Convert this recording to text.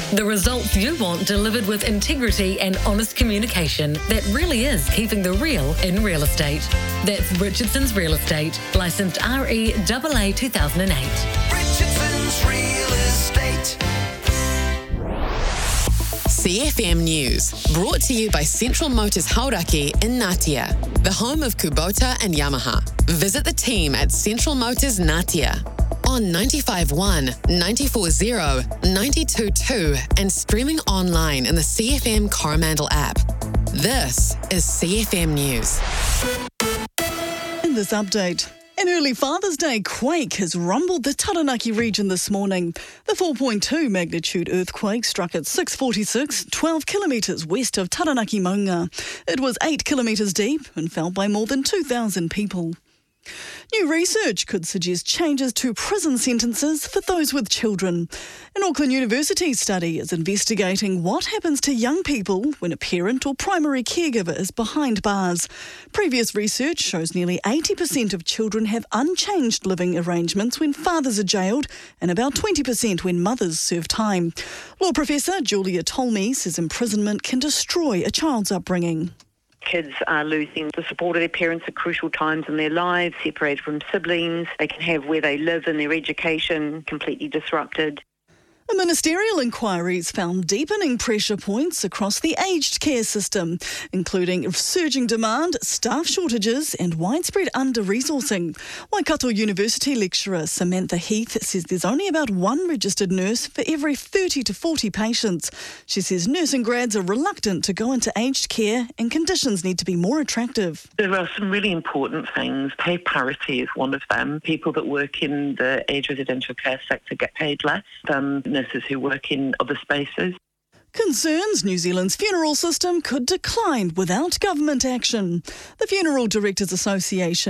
The results you want delivered with integrity and honest communication that really is keeping the real in real estate. That's Richardson's Real Estate, licensed REAA 2008. Richardson's Real Estate. CFM News, brought to you by Central Motors Hauraki in Ngatea, the home of Kubota and Yamaha. Visit the team at Central Motors Ngatea on 95.1, 94.0, 92.2 and streaming online in the CFM Coromandel app. This is CFM News. In this update, an early Father's Day quake has rumbled the Taranaki region this morning. The 4.2 magnitude earthquake struck at 6:46, 12 kilometres west of Taranaki Maunga. It was 8 kilometres deep and felt by more than 2,000 people. New research could suggest changes to prison sentences for those with children. An Auckland University study is investigating what happens to young people when a parent or primary caregiver is behind bars. Previous research shows nearly 80% of children have unchanged living arrangements when fathers are jailed and about 20% when mothers serve time. Law professor Julia Tolmie says imprisonment can destroy a child's upbringing. Kids are losing the support of their parents at crucial times in their lives, separated from siblings. They can have where they live and their education completely disrupted. A ministerial inquiry has found deepening pressure points across the aged care system, including surging demand, staff shortages and widespread under-resourcing. Waikato University lecturer Samantha Heath says there's only about one registered nurse for every 30 to 40 patients. She says nursing grads are reluctant to go into aged care and conditions need to be more attractive. There are some really important things. Pay parity is one of them. People that work in the aged residential care sector get paid less than nurses who work in other spaces. Concerns New Zealand's funeral system could decline without government action. The Funeral Directors Association